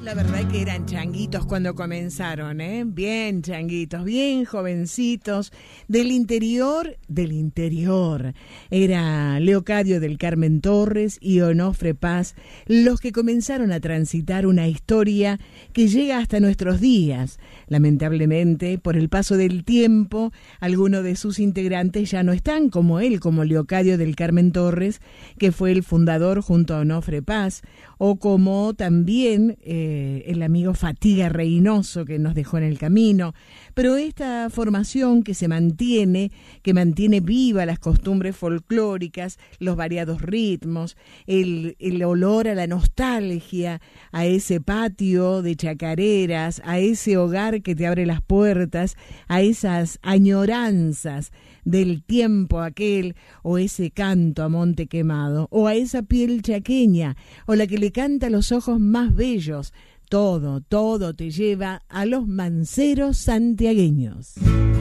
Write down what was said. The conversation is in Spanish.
La verdad que eran changuitos cuando comenzaron, ¿eh? Bien changuitos, bien jovencitos, del interior. Era Leocadio del Carmen Torres y Onofre Paz los que comenzaron a transitar una historia que llega hasta nuestros días. Lamentablemente, por el paso del tiempo, algunos de sus integrantes ya no están, como él, como Leocadio del Carmen Torres, que fue el fundador junto a Onofre Paz, o como también el amigo Fatiga Reynoso, que nos dejó en el camino. Pero esta formación que mantiene viva las costumbres folclóricas, los variados ritmos, el olor a la nostalgia, a ese patio de chacareras, a ese hogar que te abre las puertas, a esas añoranzas del tiempo aquel, o ese canto a monte quemado, o a esa piel chaqueña, o la que le canta los ojos más bellos. Todo te lleva a los manceros santiagueños.